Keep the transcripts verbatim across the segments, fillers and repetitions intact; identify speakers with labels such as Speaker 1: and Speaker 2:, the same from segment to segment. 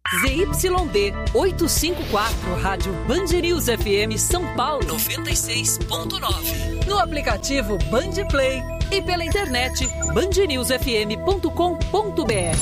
Speaker 1: Z Y D oitocentos e cinquenta e quatro, Rádio Band News F M São Paulo noventa e seis ponto nove. No aplicativo Band Play e pela internet band news f m ponto com ponto b r.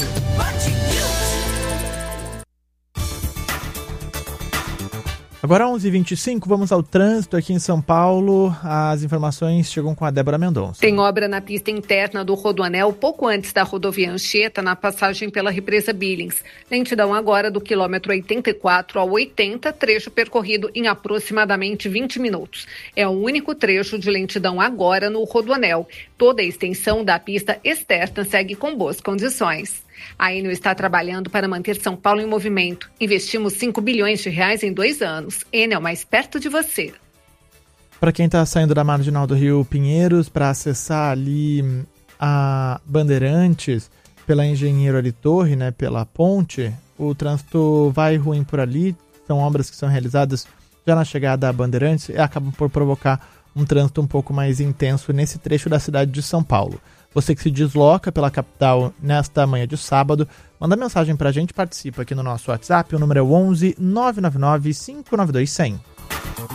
Speaker 2: Agora onze e vinte e cinco, vamos ao trânsito aqui em São Paulo. As informações chegam com a Débora Mendonça.
Speaker 3: Tem obra na pista interna do Rodoanel, pouco antes da rodovia Anchieta, na passagem pela represa Billings. Lentidão agora do quilômetro oitenta e quatro ao oitenta, trecho percorrido em aproximadamente vinte minutos. É o único trecho de lentidão agora no Rodoanel. Toda a extensão da pista externa segue com boas condições. A Enel está trabalhando para manter São Paulo em movimento. Investimos cinco bilhões de reais em dois anos. Enel, mais perto de você.
Speaker 2: Para quem está saindo da Marginal do Rio Pinheiros, para acessar ali a Bandeirantes, pela Engenheiro Ari Torre, né, pela ponte, o trânsito vai ruim por ali. São obras que são realizadas já na chegada a Bandeirantes e acabam por provocar um trânsito um pouco mais intenso nesse trecho da cidade de São Paulo. Você que se desloca pela capital nesta manhã de sábado, manda mensagem pra gente, participa aqui no nosso WhatsApp, o número é onze nove nove nove cinco nove dois zero zero.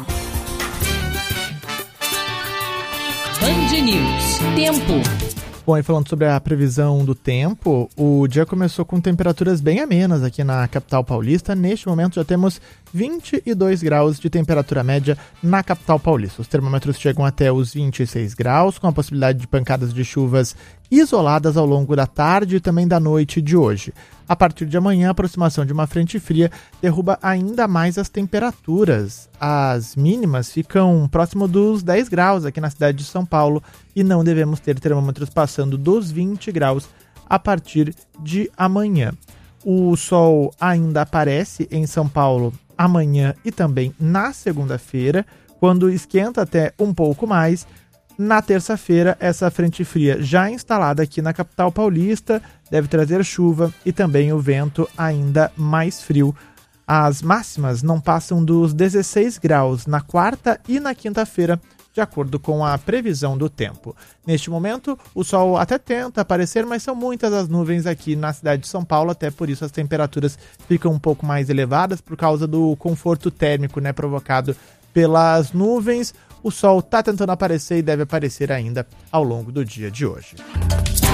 Speaker 1: Band News. Tempo.
Speaker 2: Bom, e falando sobre a previsão do tempo, o dia começou com temperaturas bem amenas aqui na capital paulista. Neste momento já temos vinte e dois graus de temperatura média na capital paulista. Os termômetros chegam até os vinte e seis graus, com a possibilidade de pancadas de chuvas isoladas ao longo da tarde e também da noite de hoje. A partir de amanhã, a aproximação de uma frente fria derruba ainda mais as temperaturas. As mínimas ficam próximo dos dez graus aqui na cidade de São Paulo e não devemos ter termômetros passando dos vinte graus a partir de amanhã. O sol ainda aparece em São Paulo amanhã e também na segunda-feira, quando esquenta até um pouco mais. Na terça-feira, essa frente fria já instalada aqui na capital paulista deve trazer chuva e também o vento ainda mais frio. As máximas não passam dos dezesseis graus na quarta e na quinta-feira, de acordo com a previsão do tempo. Neste momento, o sol até tenta aparecer, mas são muitas as nuvens aqui na cidade de São Paulo, até por isso as temperaturas ficam um pouco mais elevadas por causa do conforto térmico, né, provocado pelas nuvens. O sol está tentando aparecer e deve aparecer ainda ao longo do dia de hoje.